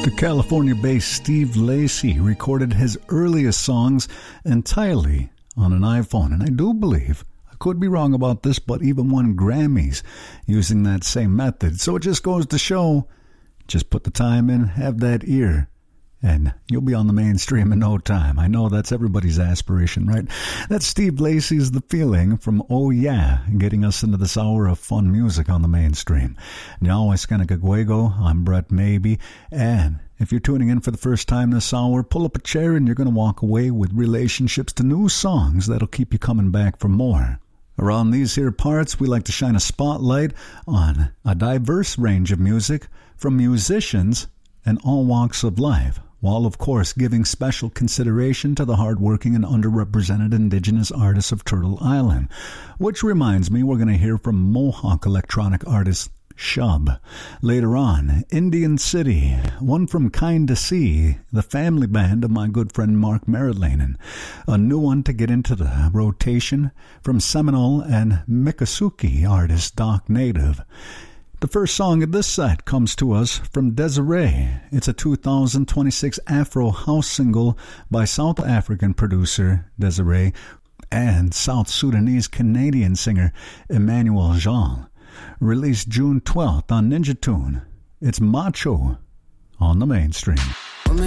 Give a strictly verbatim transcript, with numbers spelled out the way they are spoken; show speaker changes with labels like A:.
A: The California-based Steve Lacy recorded his earliest songs entirely on an iPhone, and I do believe, I could be wrong about this, but even won Grammys using that same method. So it just goes to show, just put the time in, have that ear, and you'll be on the mainstream in no time. I know that's everybody's aspiration, right? That's Steve Lacy's The Feeling from Oh Yeah, getting us into this hour of fun music on the mainstream. Now, Escanacagüego, I'm Brett Maybe, and if you're tuning in for the first time this hour, pull up a chair and you're going to walk away with relationships to new songs that'll keep you coming back for more. Around these here parts, we like to shine a spotlight on a diverse range of music from musicians and all walks of life, while of course giving special consideration to the hardworking and underrepresented indigenous artists of Turtle Island. Which reminds me, we're going to hear from Mohawk electronic artist Shub. Later on, Indian City, one from Kind to See, the family band of my good friend Mark Merrilanen. A new one to get into the rotation from Seminole and Miccosukee artist Doc Native. The first song of this set comes to us from Desiree. It's a two thousand twenty-six Afro house single by South African producer Desiree and South Sudanese Canadian singer Emmanuel Jean. Released June twelfth on Ninja Tune. It's Macho on the mainstream.